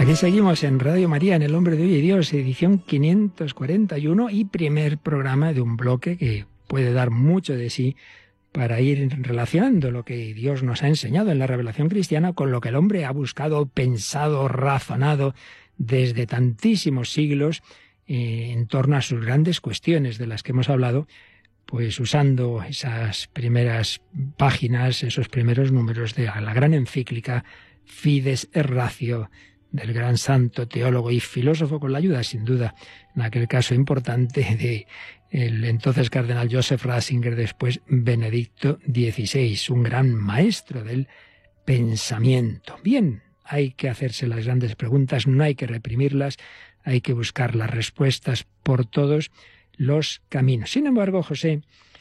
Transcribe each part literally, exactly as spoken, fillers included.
Aquí seguimos en Radio María, en El Hombre de Hoy y Dios, edición quinientos cuarenta y uno y primer programa de un bloque que puede dar mucho de sí para ir relacionando lo que Dios nos ha enseñado en la revelación cristiana con lo que el hombre ha buscado, pensado, razonado desde tantísimos siglos eh, en torno a sus grandes cuestiones de las que hemos hablado, pues usando esas primeras páginas, esos primeros números de la gran encíclica Fides et Ratio, del gran santo teólogo y filósofo, con la ayuda, sin duda, en aquel caso importante, de el entonces cardenal Joseph Ratzinger, después Benedicto dieciséis, un gran maestro del pensamiento. Bien, hay que hacerse las grandes preguntas, no hay que reprimirlas, hay que buscar las respuestas por todos los caminos. Sin embargo, José,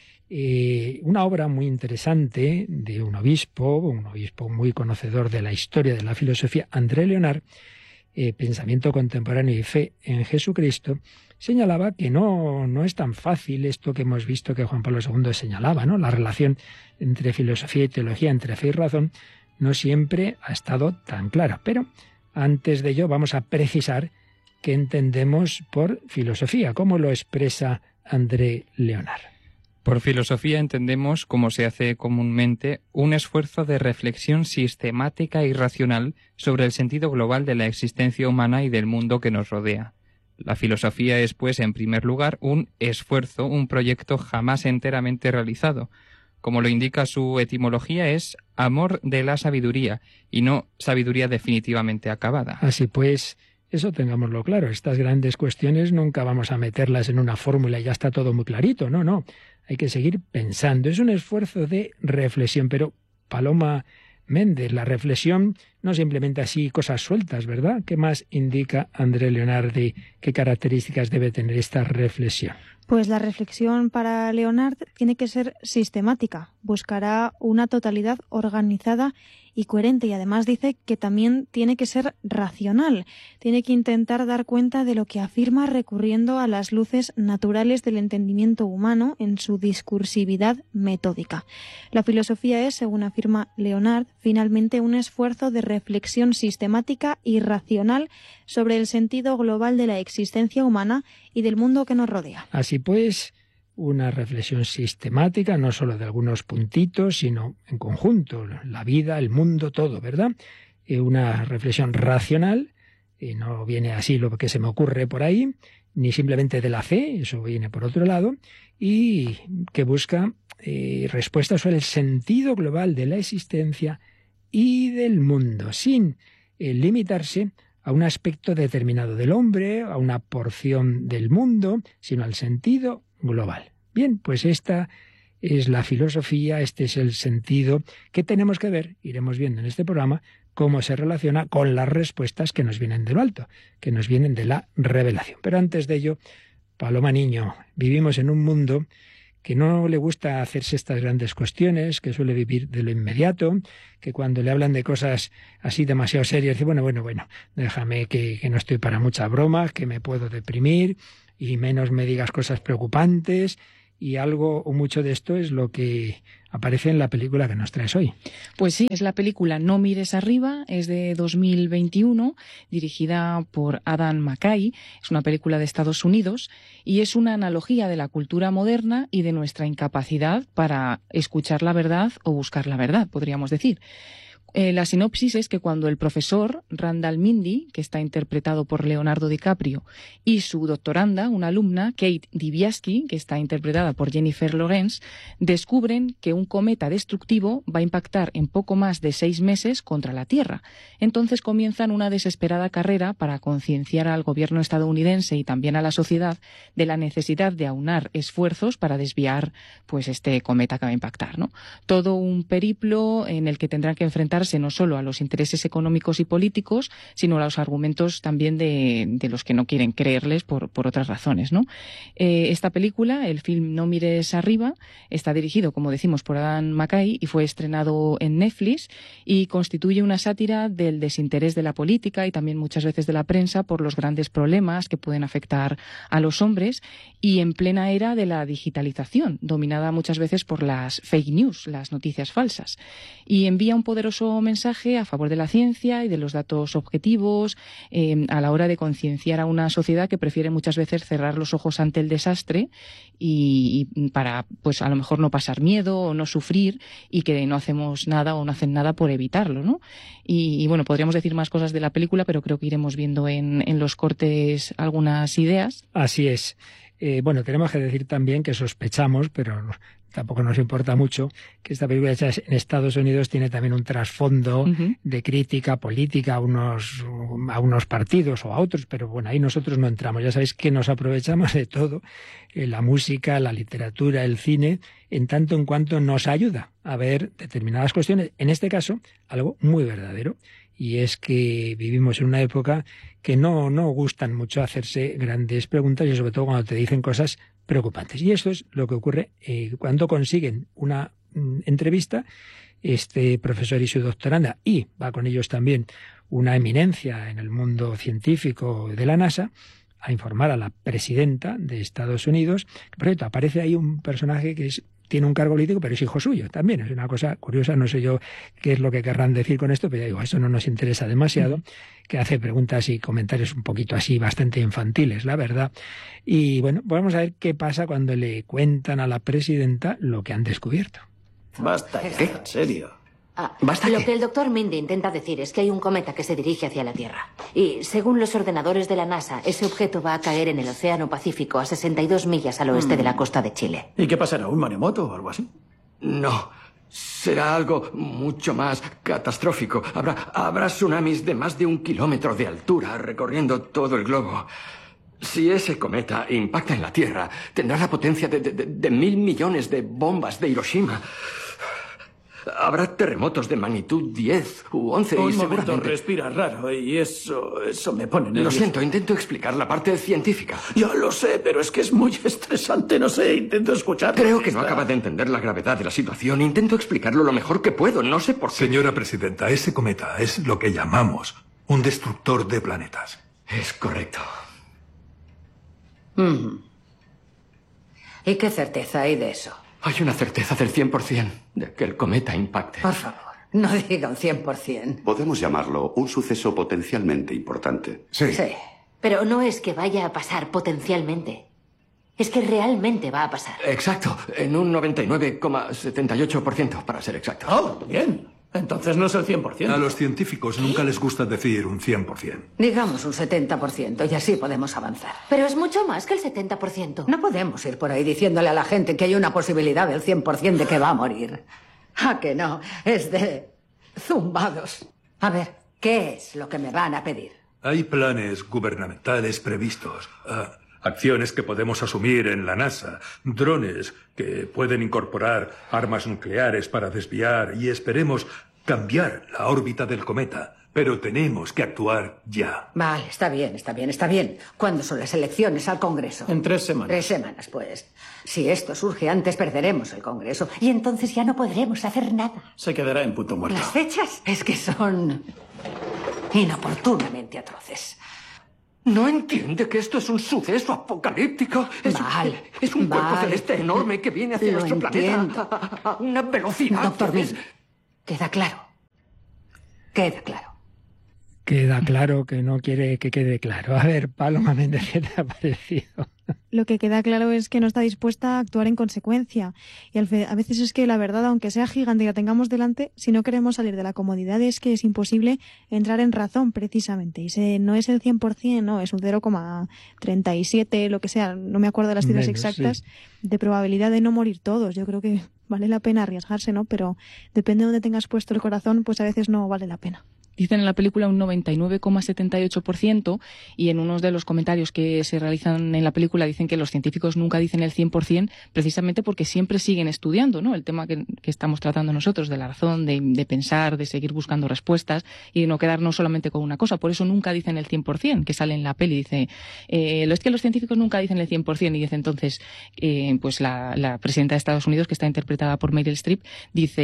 Eh, una obra muy interesante de un obispo, un obispo muy conocedor de la historia de la filosofía, André Leonard, eh, Pensamiento contemporáneo y fe en Jesucristo, señalaba que no, no es tan fácil esto que hemos visto que Juan Pablo segundo señalaba, ¿no? La relación entre filosofía y teología, entre fe y razón, no siempre ha estado tan clara. Pero antes de ello vamos a precisar qué entendemos por filosofía, cómo lo expresa André Leonard. Por filosofía entendemos, como se hace comúnmente, un esfuerzo de reflexión sistemática y racional sobre el sentido global de la existencia humana y del mundo que nos rodea. La filosofía es, pues, en primer lugar, un esfuerzo, un proyecto jamás enteramente realizado. Como lo indica su etimología, es amor de la sabiduría, y no sabiduría definitivamente acabada. Así pues, eso tengámoslo claro, estas grandes cuestiones nunca vamos a meterlas en una fórmula y ya está todo muy clarito, no, no. Hay que seguir pensando. Es un esfuerzo de reflexión, pero Paloma Méndez, la reflexión no simplemente así cosas sueltas, ¿verdad? ¿Qué más indica André Leonard de qué características debe tener esta reflexión? Pues la reflexión para Leonard tiene que ser sistemática, buscará una totalidad organizada y coherente, y además dice que también tiene que ser racional, tiene que intentar dar cuenta de lo que afirma recurriendo a las luces naturales del entendimiento humano en su discursividad metódica. La filosofía es, según afirma Leonard, finalmente un esfuerzo de reflexión sistemática y racional sobre el sentido global de la existencia humana y del mundo que nos rodea. Así pues, una reflexión sistemática, no solo de algunos puntitos, sino en conjunto, la vida, el mundo, todo, ¿verdad? Eh, una reflexión racional, eh, no viene así lo que se me ocurre por ahí, ni simplemente de la fe, eso viene por otro lado, y que busca eh, respuestas sobre el sentido global de la existencia y del mundo, sin eh, limitarse a un aspecto determinado del hombre, a una porción del mundo, sino al sentido global. Bien, pues esta es la filosofía, este es el sentido que tenemos que ver, iremos viendo en este programa, cómo se relaciona con las respuestas que nos vienen de lo alto, que nos vienen de la revelación. Pero antes de ello, Paloma Niño, vivimos en un mundo que no le gusta hacerse estas grandes cuestiones, que suele vivir de lo inmediato, que cuando le hablan de cosas así demasiado serias, dice, bueno, bueno, bueno, déjame que, que no estoy para muchas bromas, que me puedo deprimir, y menos me digas cosas preocupantes, y algo o mucho de esto es lo que aparece en la película que nos traes hoy. Pues sí, es la película No mires arriba, es de dos mil veintiuno, dirigida por Adam McKay, es una película de Estados Unidos y es una analogía de la cultura moderna y de nuestra incapacidad para escuchar la verdad o buscar la verdad, podríamos decir. Eh, la sinopsis es que cuando el profesor Randall Mindy, que está interpretado por Leonardo DiCaprio, y su doctoranda, una alumna, Kate Dibiasky, que está interpretada por Jennifer Lawrence, descubren que un cometa destructivo va a impactar en poco más de seis meses contra la Tierra. Entonces comienzan una desesperada carrera para concienciar al gobierno estadounidense y también a la sociedad de la necesidad de aunar esfuerzos para desviar pues este cometa que va a impactar, ¿no? Todo un periplo en el que tendrán que enfrentar no solo a los intereses económicos y políticos, sino a los argumentos también de, de los que no quieren creerles por, por otras razones, ¿no? Eh, esta película, el film No mires arriba, está dirigido, como decimos, por Adam McKay y fue estrenado en Netflix y constituye una sátira del desinterés de la política y también muchas veces de la prensa por los grandes problemas que pueden afectar a los hombres y en plena era de la digitalización, dominada muchas veces por las fake news, las noticias falsas, y envía un poderoso bonito mensaje a favor de la ciencia y de los datos objetivos, eh, a la hora de concienciar a una sociedad que prefiere muchas veces cerrar los ojos ante el desastre y, y para, pues a lo mejor no pasar miedo o no sufrir, y que no hacemos nada o no hacen nada por evitarlo, ¿no? Y, y bueno, podríamos decir más cosas de la película, pero creo que iremos viendo en, en los cortes algunas ideas. Así es. Eh, bueno, tenemos que decir también que sospechamos, pero no, tampoco nos importa mucho, que esta película hecha en Estados Unidos tiene también un trasfondo uh-huh. de crítica política a unos, a unos partidos o a otros, pero bueno, ahí nosotros no entramos. Ya sabéis que nos aprovechamos de todo, eh, la música, la literatura, el cine, en tanto en cuanto nos ayuda a ver determinadas cuestiones. En este caso, algo muy verdadero. Y es que vivimos en una época que no, no gustan mucho hacerse grandes preguntas, y sobre todo cuando te dicen cosas preocupantes. Y esto es lo que ocurre eh, cuando consiguen una mm, entrevista, este profesor y su doctoranda, y va con ellos también una eminencia en el mundo científico de la NASA, a informar a la presidenta de Estados Unidos. Por cierto, aparece ahí un personaje que es tiene un cargo político, pero es hijo suyo también. Es una cosa curiosa, no sé yo qué es lo que querrán decir con esto, pero ya digo, eso no nos interesa demasiado, que hace preguntas y comentarios un poquito así, bastante infantiles, la verdad. Y bueno, vamos a ver qué pasa cuando le cuentan a la presidenta lo que han descubierto. Basta, ¿qué? ¿En serio? Ah, ¿Basta lo qué? Que el doctor Mindy intenta decir es que hay un cometa que se dirige hacia la Tierra. Y según los ordenadores de la NASA, ese objeto va a caer en el Océano Pacífico a sesenta y dos millas al oeste mm. de la costa de Chile. ¿Y qué pasará? ¿Un maremoto o algo así? No. Será algo mucho más catastrófico. Habrá, habrá tsunamis de más de un kilómetro de altura recorriendo todo el globo. Si ese cometa impacta en la Tierra, tendrá la potencia de, de, de, de mil millones de bombas de Hiroshima. Habrá terremotos de magnitud diez u once Un y momento, seguramente... respira raro y eso, eso me pone nervioso. Lo siento, intento explicar la parte científica. Yo lo sé, pero es que es muy estresante, no sé, intento escuchar. Creo que no acaba de entender la gravedad de la situación. Intento explicarlo lo mejor que puedo, no sé por qué. Señora presidenta, ese cometa es lo que llamamos un destructor de planetas. Es correcto. Mm. ¿Y qué certeza hay de eso? Hay una certeza del cien por ciento de que el cometa impacte. Por favor, no diga un cien por ciento. Podemos llamarlo un suceso potencialmente importante. Sí. Sí, pero no es que vaya a pasar potencialmente. Es que realmente va a pasar. Exacto, en un noventa y nueve coma setenta y ocho por ciento para ser exacto. Oh, bien. Entonces no es el cien por ciento. A los científicos nunca les gusta decir un cien por ciento. Digamos un setenta por ciento y así podemos avanzar. Pero es mucho más que el setenta por ciento. No podemos ir por ahí diciéndole a la gente que hay una posibilidad del cien por ciento de que va a morir. ¿A que no? Es de zumbados. A ver, ¿qué es lo que me van a pedir? Hay planes gubernamentales previstos. Uh, acciones que podemos asumir en la NASA. Drones que pueden incorporar armas nucleares para desviar y esperemos cambiar la órbita del cometa. Pero tenemos que actuar ya. Vale, está bien, está bien, está bien. ¿Cuándo son las elecciones al Congreso? En tres semanas. Tres semanas, pues. Si esto surge antes, perderemos el Congreso. Y entonces ya no podremos hacer nada. Se quedará en punto muerto. Las fechas es que son inoportunamente atroces. ¿No entiende que esto es un suceso apocalíptico? Es, vale, es un cuerpo vale. celeste enorme que viene hacia Lo nuestro entiendo. planeta a, a una velocidad. Doctor Min, queda claro. Queda claro. Queda claro que no quiere que quede claro. A ver, Paloma Méndez, ¿qué te ha parecido? Lo que queda claro es que no está dispuesta a actuar en consecuencia. Y a veces es que la verdad, aunque sea gigante y la tengamos delante, si no queremos salir de la comodidad es que es imposible entrar en razón, precisamente. Y se, no es el cien por ciento, no, es un cero coma treinta y siete, lo que sea, no me acuerdo de las cifras Menos, exactas, sí. de probabilidad de no morir todos. Yo creo que vale la pena arriesgarse, ¿no? Pero depende de dónde tengas puesto el corazón, pues a veces no vale la pena. Dicen en la película un noventa y nueve coma setenta y ocho por ciento y en unos de los comentarios que se realizan en la película dicen que los científicos nunca dicen el cien por ciento precisamente porque siempre siguen estudiando, ¿no? El tema que, que estamos tratando nosotros de la razón, de, de pensar, de seguir buscando respuestas y de no quedarnos solamente con una cosa. Por eso nunca dicen el cien por ciento, que sale en la peli. Dice, eh, lo es que los científicos nunca dicen el cien por ciento y dice entonces, eh, pues la, la presidenta de Estados Unidos, que está interpretada por Meryl Streep, dice,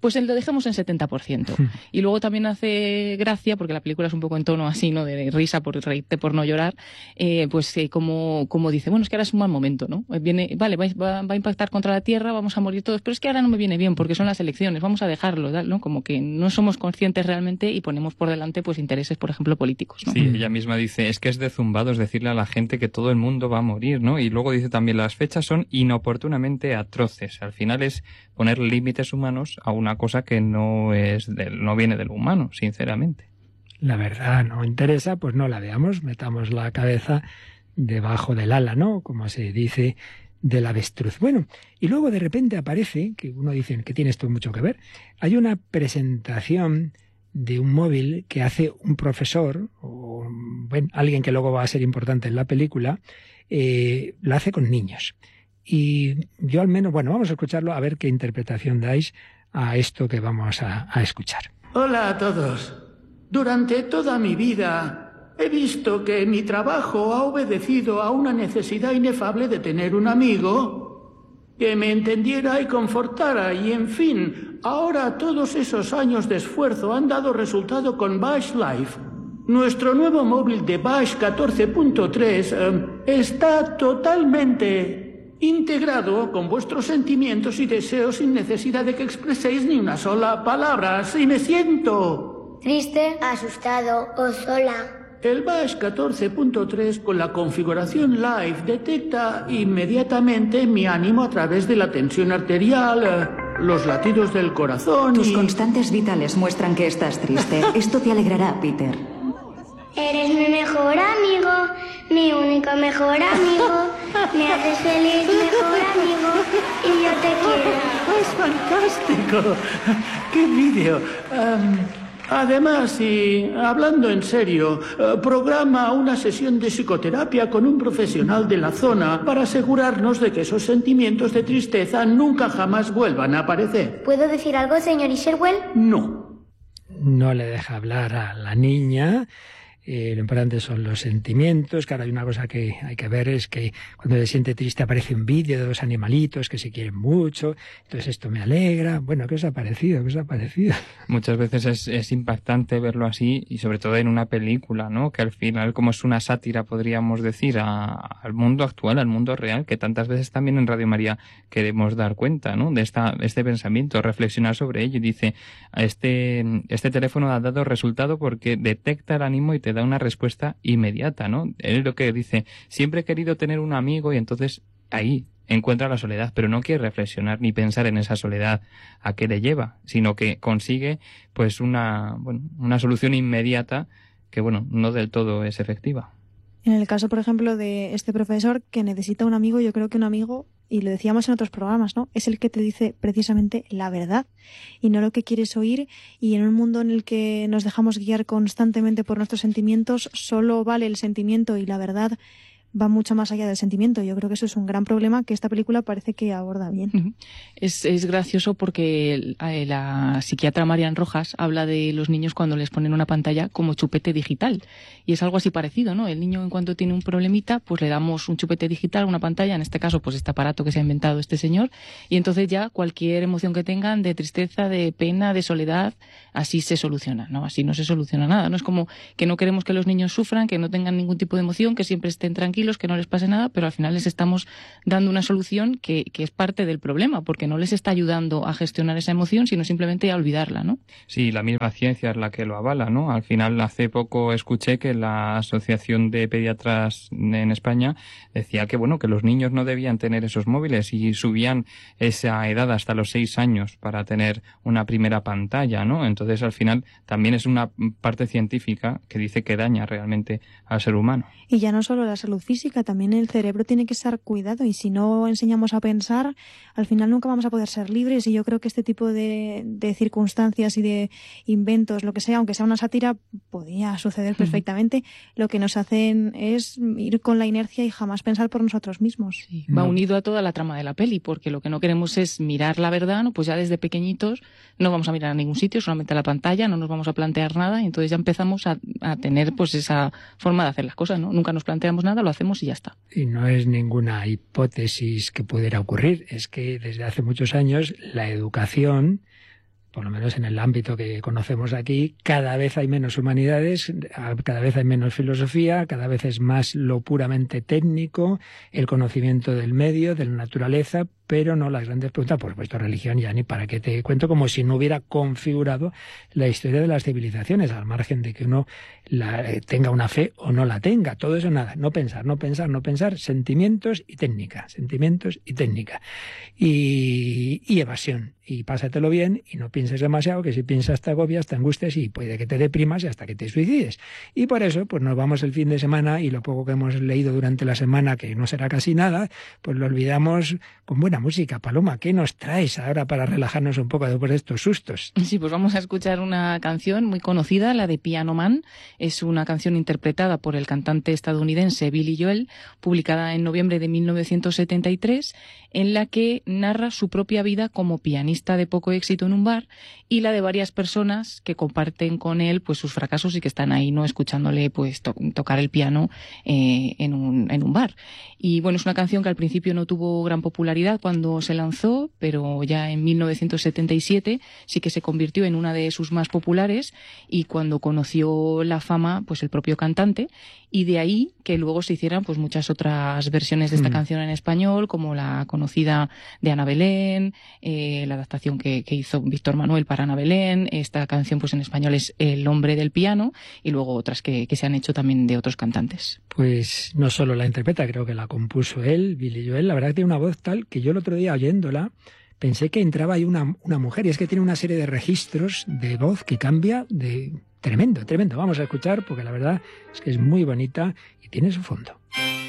Pues lo dejemos en setenta por ciento. Y luego también hace gracia, porque la película es un poco en tono así, ¿no? De risa por reírte, por no llorar, eh, pues eh, como, como dice, bueno, es que ahora es un mal momento, ¿no? Viene, vale, va, va, va a impactar contra la Tierra, vamos a morir todos, pero es que ahora no me viene bien porque son las elecciones, vamos a dejarlo, ¿no? Como que no somos conscientes realmente y ponemos por delante pues intereses, por ejemplo, políticos, ¿no? Sí, ella misma dice, es que es de zumbados decirle a la gente que todo el mundo va a morir, ¿no? Y luego dice también, las fechas son inoportunamente atroces. Al final es poner límites humanos a una cosa que no es del, no viene del humano, sinceramente. La verdad no interesa, pues no la veamos, metamos la cabeza debajo del ala, ¿no? Como se dice, del avestruz. Bueno, y luego de repente aparece, que uno dice que tiene esto mucho que ver, hay una presentación de un móvil que hace un profesor, o bueno, alguien que luego va a ser importante en la película, eh, la hace con niños. Y yo al menos, bueno, vamos a escucharlo a ver qué interpretación dais a esto que vamos a, a escuchar. Hola a todos. Durante toda mi vida he visto que mi trabajo ha obedecido a una necesidad inefable de tener un amigo que me entendiera y confortara, y en fin, ahora todos esos años de esfuerzo han dado resultado con Bash Life. Nuestro nuevo móvil de Bash catorce punto tres eh, está totalmente integrado con vuestros sentimientos y deseos sin necesidad de que expreséis ni una sola palabra. Si me siento triste, asustado o sola. El Bash catorce punto tres con la configuración Live detecta inmediatamente mi ánimo a través de la tensión arterial, los latidos del corazón. Tus y... constantes vitales muestran que estás triste. Esto te alegrará, Peter. Eres mi mejor amigo, mi único mejor amigo. Me haces feliz, mejor amigo, y yo te quiero. ¡Es fantástico! ¡Qué vídeo! Um... Además, y hablando en serio, eh, programa una sesión de psicoterapia con un profesional de la zona para asegurarnos de que esos sentimientos de tristeza nunca jamás vuelvan a aparecer. ¿Puedo decir algo, señor Isherwell? No. No le deja hablar a la niña. Eh, lo importante son los sentimientos. Claro, hay una cosa que hay que ver, es que cuando se siente triste aparece un vídeo de dos animalitos que se quieren mucho, entonces esto me alegra. Bueno, ¿qué os ha parecido? ¿Qué os ha parecido? Muchas veces es, es impactante verlo así, y sobre todo en una película, ¿no? Que al final, como es una sátira, podríamos decir, a, al mundo actual, al mundo real, que tantas veces también en Radio María queremos dar cuenta, ¿no? De esta, este pensamiento, reflexionar sobre ello. Y dice, este, este teléfono ha dado resultado porque detecta el ánimo y te da una respuesta inmediata, ¿no? Él es lo que dice, siempre he querido tener un amigo, y entonces ahí encuentra la soledad, pero no quiere reflexionar ni pensar en esa soledad a qué le lleva, sino que consigue pues una, bueno, una solución inmediata que, bueno, no del todo es efectiva. En el caso, por ejemplo, de este profesor que necesita un amigo, yo creo que un amigo, y lo decíamos en otros programas, ¿no? Es el que te dice precisamente la verdad y no lo que quieres oír. Y en un mundo en el que nos dejamos guiar constantemente por nuestros sentimientos, solo vale el sentimiento y la verdad va mucho más allá del sentimiento. Yo creo que eso es un gran problema que esta película parece que aborda bien. Es, es gracioso porque la psiquiatra Marian Rojas habla de los niños cuando les ponen una pantalla como chupete digital. Y es algo así parecido, ¿no? El niño, en cuanto tiene un problemita, pues le damos un chupete digital, una pantalla, en este caso pues este aparato que se ha inventado este señor, y entonces ya cualquier emoción que tengan, de tristeza, de pena, de soledad, así se soluciona, ¿no? Así no se soluciona nada, ¿no? Es como que no queremos que los niños sufran, que no tengan ningún tipo de emoción, que siempre estén tranquilos, que no les pase nada, pero al final les estamos dando una solución que, que es parte del problema, porque no les está ayudando a gestionar esa emoción, sino simplemente a olvidarla, ¿no? Sí, la misma ciencia es la que lo avala, ¿no? Al final, hace poco escuché que la Asociación de Pediatras en España decía que, bueno, que los niños no debían tener esos móviles y subían esa edad hasta los seis años para tener una primera pantalla, ¿no? Entonces, al final, también es una parte científica que dice que daña realmente al ser humano. Y ya no solo la salud física, también el cerebro tiene que estar cuidado, y si no enseñamos a pensar, al final nunca vamos a poder ser libres. Y yo creo que este tipo de, de circunstancias y de inventos, lo que sea, aunque sea una sátira, podía suceder perfectamente. Uh-huh. Lo que nos hacen es ir con la inercia y jamás pensar por nosotros mismos. Sí, va unido a toda la trama de la peli, porque lo que no queremos es mirar la verdad, ¿no? Pues ya desde pequeñitos no vamos a mirar a ningún sitio, solamente a la pantalla, no nos vamos a plantear nada, y entonces ya empezamos a, a tener pues esa forma de hacer las cosas, ¿no? Nunca nos planteamos nada, lo hacemos y ya está. Y no es ninguna hipótesis que pudiera ocurrir, es que desde hace muchos años la educación por lo menos en el ámbito que conocemos aquí, cada vez hay menos humanidades, cada vez hay menos filosofía, cada vez es más lo puramente técnico, el conocimiento del medio, de la naturaleza, pero no las grandes preguntas. Por supuesto, religión ya ni para qué te cuento, como si no hubiera configurado la historia de las civilizaciones, al margen de que uno la, eh, tenga una fe o no la tenga. Todo eso nada, no pensar, no pensar, no pensar, sentimientos y técnica, sentimientos y técnica. Y, y evasión. Y pásatelo bien y no pienses demasiado, que si piensas te agobias, te angustias y puede que te deprimas y hasta que te suicides. Y por eso, pues nos vamos el fin de semana y lo poco que hemos leído durante la semana, que no será casi nada, pues lo olvidamos con buena música. Paloma, ¿qué nos traes ahora para relajarnos un poco después de estos sustos? Sí, pues vamos a escuchar una canción muy conocida, la de Piano Man. Es una canción interpretada por el cantante estadounidense Billy Joel, publicada en noviembre de mil novecientos setenta y tres, en la que narra su propia vida como pianista de poco éxito en un bar y la de varias personas que comparten con él pues sus fracasos y que están ahí no escuchándole pues to- tocar el piano eh, en un en un bar. Y bueno, es una canción que al principio no tuvo gran popularidad cuando se lanzó, pero ya en mil novecientos setenta y siete sí que se convirtió en una de sus más populares, y cuando conoció la fama pues el propio cantante, y de ahí que luego se hicieran pues muchas otras versiones de esta mm. canción en español, como la conocida de Ana Belén, eh, la adaptación que, que hizo Víctor Manuel para Ana Belén. Esta canción pues en español es El hombre del piano, y luego otras que, que se han hecho también de otros cantantes. Pues no solo la interpreta, creo que la compuso él, Billy Joel. La verdad que tiene una voz tal que yo el otro día oyéndola pensé que entraba ahí una, una mujer, y es que tiene una serie de registros de voz que cambia de... Tremendo, tremendo. Vamos a escuchar porque la verdad es que es muy bonita y tiene su fondo.